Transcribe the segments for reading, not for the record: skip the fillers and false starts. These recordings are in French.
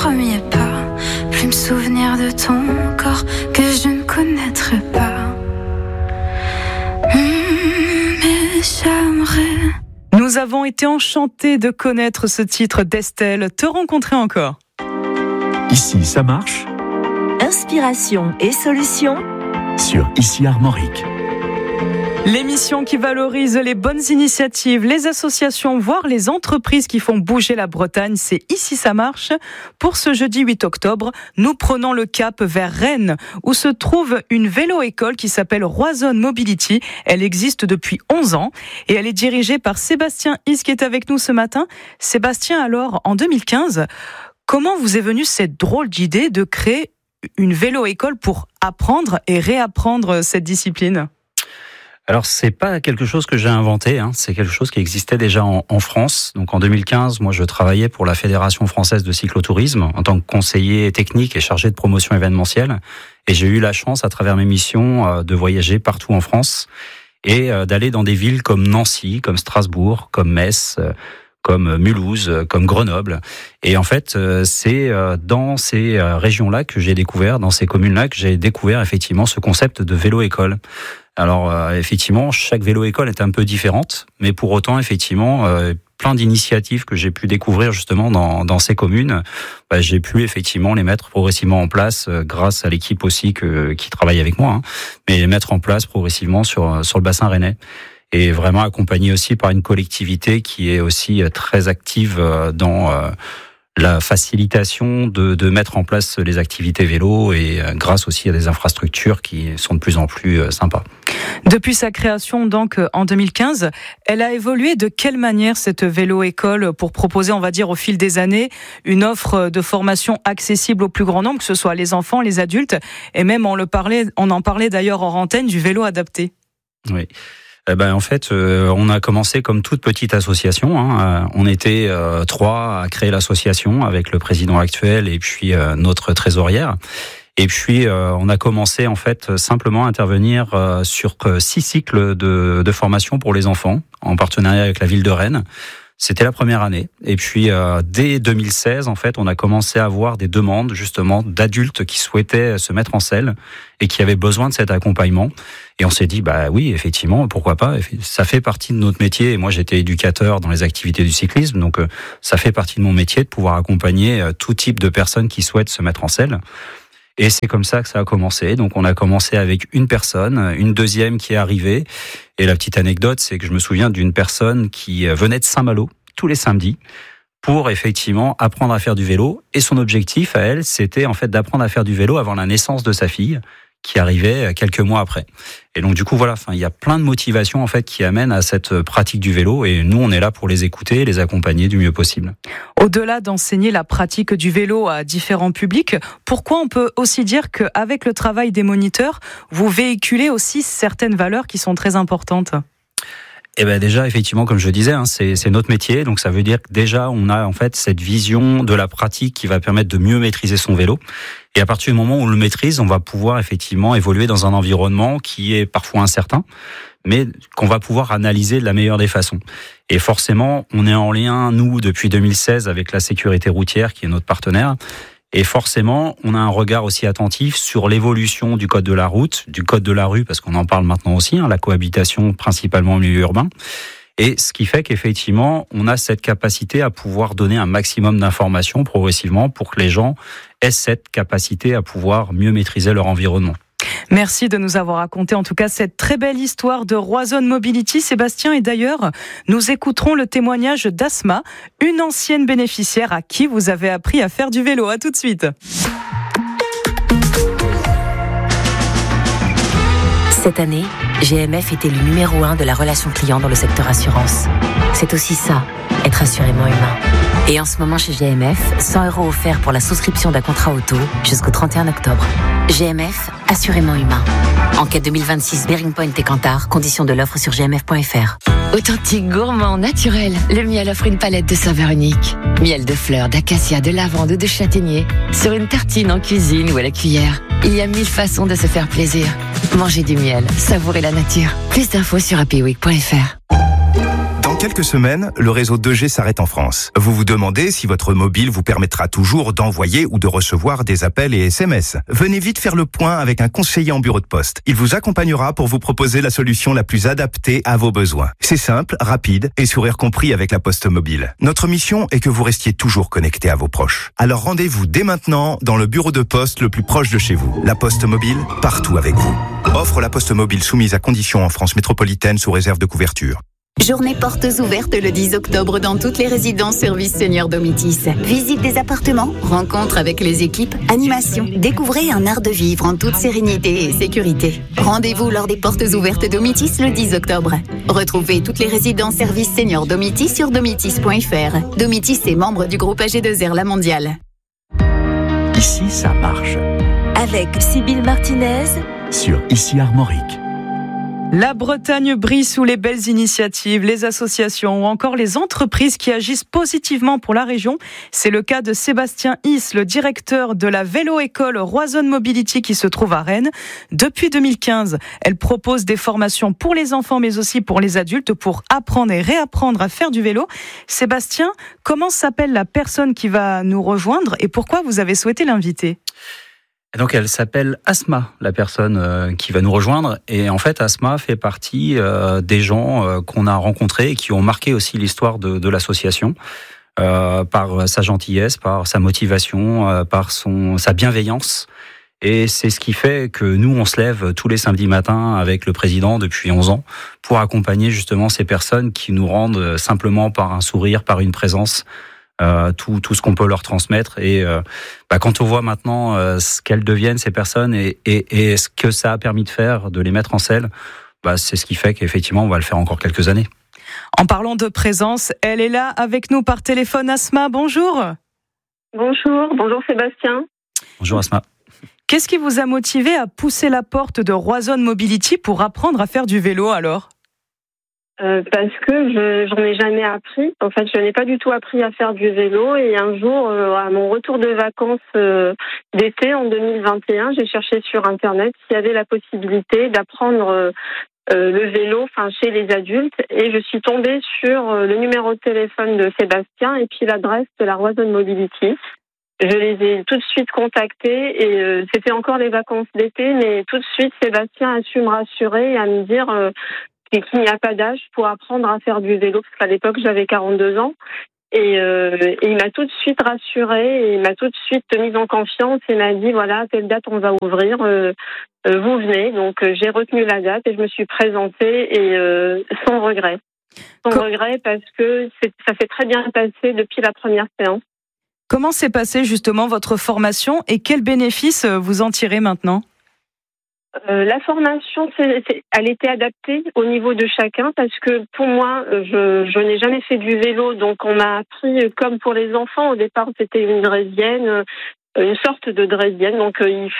premier pas, plus me souvenir de ton corps que je ne connaîtrai pas. Mais j'aimerais. Nous avons été enchantés de connaître ce titre d'Estelle, Te rencontrer encore. Ici, ça marche. Inspiration et solutions Sur Ici Armorique. L'émission qui valorise les bonnes initiatives, les associations, voire les entreprises qui font bouger la Bretagne, c'est Ici ça marche. Pour ce jeudi 8 octobre, nous prenons le cap vers Rennes, où se trouve une vélo-école qui s'appelle Roison Mobility. Elle existe depuis 11 ans et elle est dirigée par Sébastien Is qui est avec nous ce matin. Sébastien, alors, en 2015, comment vous est venue cette drôle d'idée de créer une vélo-école pour apprendre et réapprendre cette discipline ? Alors, c'est pas quelque chose que j'ai inventé, c'est quelque chose qui existait déjà en France. Donc, en 2015, moi, je travaillais pour la Fédération française de cyclotourisme en tant que conseiller technique et chargé de promotion événementielle. Et j'ai eu la chance, à travers mes missions, de voyager partout en France et d'aller dans des villes comme Nancy, comme Strasbourg, comme Metz, comme Mulhouse, comme Grenoble. Et en fait, c'est dans ces régions-là que j'ai découvert, dans ces communes-là, que j'ai découvert effectivement ce concept de vélo-école. Alors, effectivement, chaque vélo-école est un peu différente, mais pour autant, effectivement, plein d'initiatives que j'ai pu découvrir justement dans ces communes, j'ai pu effectivement les mettre progressivement en place grâce à l'équipe aussi qui travaille avec moi, mais les mettre en place progressivement sur le bassin rennais. Et vraiment accompagné aussi par une collectivité qui est aussi très active dans la facilitation de mettre en place les activités vélo et grâce aussi à des infrastructures qui sont de plus en plus sympas. Depuis sa création donc en 2015, elle a évolué de quelle manière cette vélo-école pour proposer, on va dire au fil des années, une offre de formation accessible au plus grand nombre, que ce soit les enfants, les adultes, et même on en parlait d'ailleurs hors antenne du vélo adapté. Oui. En fait, on a commencé comme toute petite association. On était 3 à créer l'association avec le président actuel et puis notre trésorière. Et puis, on a commencé en fait simplement à intervenir sur 6 cycles de formation pour les enfants en partenariat avec la ville de Rennes. C'était la première année. Et puis, dès 2016, en fait, on a commencé à avoir des demandes, justement, d'adultes qui souhaitaient se mettre en selle et qui avaient besoin de cet accompagnement. Et on s'est dit, oui, effectivement, pourquoi pas. Ça fait partie de notre métier. Et moi, j'étais éducateur dans les activités du cyclisme. Donc, ça fait partie de mon métier de pouvoir accompagner tout type de personnes qui souhaitent se mettre en selle. Et c'est comme ça que ça a commencé. Donc, on a commencé avec une personne, une deuxième qui est arrivée. Et la petite anecdote, c'est que je me souviens d'une personne qui venait de Saint-Malo tous les samedis pour effectivement apprendre à faire du vélo. Et son objectif à elle, c'était en fait d'apprendre à faire du vélo avant la naissance de sa fille, qui arrivait quelques mois après. Et donc du coup voilà, il y a plein de motivations en fait qui amènent à cette pratique du vélo et nous on est là pour les écouter et les accompagner du mieux possible. Au-delà d'enseigner la pratique du vélo à différents publics, pourquoi on peut aussi dire qu'avec le travail des moniteurs, vous véhiculez aussi certaines valeurs qui sont très importantes ? Déjà, effectivement, comme je disais, c'est notre métier. Donc, ça veut dire que déjà, on a en fait cette vision de la pratique qui va permettre de mieux maîtriser son vélo. Et à partir du moment où on le maîtrise, on va pouvoir effectivement évoluer dans un environnement qui est parfois incertain, mais qu'on va pouvoir analyser de la meilleure des façons. Et forcément, on est en lien, nous, depuis 2016, avec la sécurité routière, qui est notre partenaire. Et forcément, on a un regard aussi attentif sur l'évolution du code de la route, du code de la rue, parce qu'on en parle maintenant aussi, la cohabitation principalement au milieu urbain. Et ce qui fait qu'effectivement, on a cette capacité à pouvoir donner un maximum d'informations progressivement pour que les gens aient cette capacité à pouvoir mieux maîtriser leur environnement. Merci de nous avoir raconté en tout cas cette très belle histoire de Roison Mobility, Sébastien. Et d'ailleurs, nous écouterons le témoignage d'Asma, une ancienne bénéficiaire à qui vous avez appris à faire du vélo. À tout de suite. Cette année, GMF est élu numéro 1 de la relation client dans le secteur assurance. C'est aussi ça, être assurément humain. Et en ce moment chez GMF, 100 € offerts pour la souscription d'un contrat auto jusqu'au 31 octobre. GMF, assurément humain. Enquête 2026 Bearing Point et Kantar, conditions de l'offre sur gmf.fr. Authentique, gourmand, naturel, le miel offre une palette de saveurs uniques. Miel de fleurs, d'acacia, de lavande ou de châtaignier, sur une tartine en cuisine ou à la cuillère. Il y a 1000 façons de se faire plaisir. Mangez du miel, savourez la nature. Plus d'infos sur happyweek.fr. Dans quelques semaines, le réseau 2G s'arrête en France. Vous vous demandez si votre mobile vous permettra toujours d'envoyer ou de recevoir des appels et SMS. Venez vite faire le point avec un conseiller en bureau de poste. Il vous accompagnera pour vous proposer la solution la plus adaptée à vos besoins. C'est simple, rapide et sourire compris avec la Poste Mobile. Notre mission est que vous restiez toujours connecté à vos proches. Alors rendez-vous dès maintenant dans le bureau de poste le plus proche de chez vous. La Poste Mobile, partout avec vous. Offre la Poste Mobile soumise à conditions en France métropolitaine sous réserve de couverture. Journée portes ouvertes le 10 octobre dans toutes les résidences services seniors Domitis. Visite des appartements, rencontres avec les équipes, animation. Découvrez un art de vivre en toute sérénité et sécurité. Rendez-vous lors des portes ouvertes Domitis le 10 octobre. Retrouvez toutes les résidences services seniors Domitis sur domitis.fr. Domitis est membre du groupe AG2R La Mondiale. Ici, ça marche. Avec Sybille Martinez Sur Ici Armorique. La Bretagne brille sous les belles initiatives, les associations ou encore les entreprises qui agissent positivement pour la région. C'est le cas de Sébastien Is, le directeur de la vélo-école Roison Mobility qui se trouve à Rennes. Depuis 2015, elle propose des formations pour les enfants mais aussi pour les adultes pour apprendre et réapprendre à faire du vélo. Sébastien, comment s'appelle la personne qui va nous rejoindre et pourquoi vous avez souhaité l'inviter ? Donc elle s'appelle Asma, la personne qui va nous rejoindre. Et en fait, Asma fait partie des gens qu'on a rencontrés et qui ont marqué aussi l'histoire de l'association par sa gentillesse, par sa motivation, par sa bienveillance. Et c'est ce qui fait que nous, on se lève tous les samedis matins avec le président depuis 11 ans pour accompagner justement ces personnes qui nous rendent simplement par un sourire, par une présence, tout ce qu'on peut leur transmettre. Et quand on voit maintenant ce qu'elles deviennent, ces personnes, et ce que ça a permis de faire, de les mettre en selle, c'est ce qui fait qu'effectivement, on va le faire encore quelques années. En parlant de présence, elle est là avec nous par téléphone. Asma, bonjour. Bonjour Sébastien. Bonjour Asma. Qu'est-ce qui vous a motivé à pousser la porte de Roison Mobility pour apprendre à faire du vélo alors ? Parce que j'en ai jamais appris. En fait, je n'ai pas du tout appris à faire du vélo. Et un jour, à mon retour de vacances d'été en 2021, j'ai cherché sur Internet s'il y avait la possibilité d'apprendre le vélo, chez les adultes. Et je suis tombée sur le numéro de téléphone de Sébastien et puis l'adresse de la Roison Mobility. Je les ai tout de suite contactés et c'était encore les vacances d'été, mais tout de suite, Sébastien a su me rassurer et à me dire qu'il n'y a pas d'âge pour apprendre à faire du vélo, parce qu'à l'époque, j'avais 42 ans. Et il m'a tout de suite rassurée et il m'a tout de suite mise en confiance et m'a dit, voilà, à telle date, on va ouvrir, vous venez. Donc, j'ai retenu la date et je me suis présentée et sans regret. Sans regret parce que ça s'est très bien passé depuis la première séance. Comment s'est passée justement votre formation et quels bénéfices vous en tirez maintenant ? La formation, elle était adaptée au niveau de chacun parce que pour moi, je n'ai jamais fait du vélo, donc on m'a appris comme pour les enfants. Au départ, c'était une draisienne, une sorte de draisienne. Donc il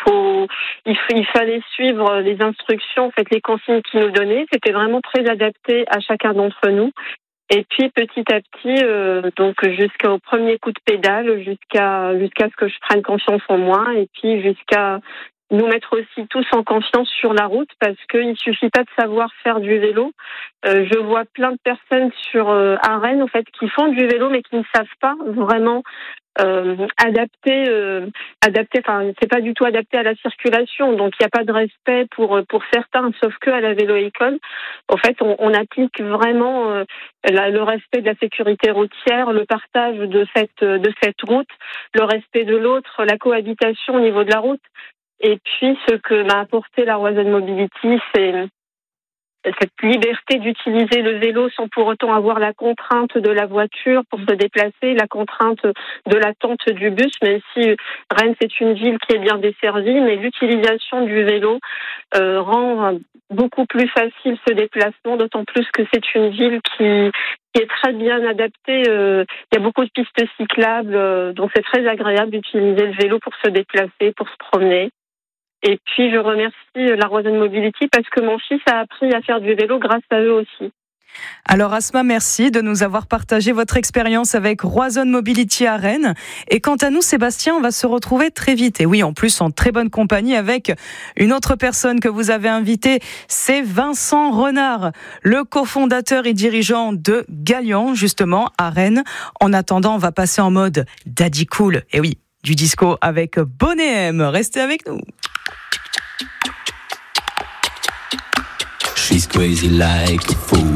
fallait suivre les instructions, en fait, les consignes qu'ils nous donnaient. C'était vraiment très adapté à chacun d'entre nous. Et puis petit à petit, donc jusqu'au premier coup de pédale, jusqu'à ce que je prenne confiance en moi, et puis jusqu'à nous mettre aussi tous en confiance sur la route, parce qu'il suffit pas de savoir faire du vélo. Je vois plein de personnes à Rennes, en fait, qui font du vélo mais qui ne savent pas vraiment adapter. Enfin, c'est pas du tout adapté à la circulation, donc il n'y a pas de respect pour certains, sauf que à la vélo-école, en fait, on applique vraiment le respect de la sécurité routière, le partage de cette route, le respect de l'autre, la cohabitation au niveau de la route. Et puis, ce que m'a apporté la Roison Mobility, c'est cette liberté d'utiliser le vélo sans pour autant avoir la contrainte de la voiture pour se déplacer, la contrainte de l'attente du bus, même si Rennes, c'est une ville qui est bien desservie, mais l'utilisation du vélo rend beaucoup plus facile ce déplacement, d'autant plus que c'est une ville qui est très bien adaptée. Il y a beaucoup de pistes cyclables, donc c'est très agréable d'utiliser le vélo pour se déplacer, pour se promener. Et puis, je remercie la Roison Mobility parce que mon fils a appris à faire du vélo grâce à eux aussi. Alors Asma, merci de nous avoir partagé votre expérience avec Roison Mobility à Rennes. Et quant à nous, Sébastien, on va se retrouver très vite. Et oui, en plus, en très bonne compagnie avec une autre personne que vous avez invitée, c'est Vincent Renard, le cofondateur et dirigeant de Galian, justement, à Rennes. En attendant, on va passer en mode Daddy Cool. Et oui, du disco avec Bonnet M. Restez avec nous. She's crazy like a fool.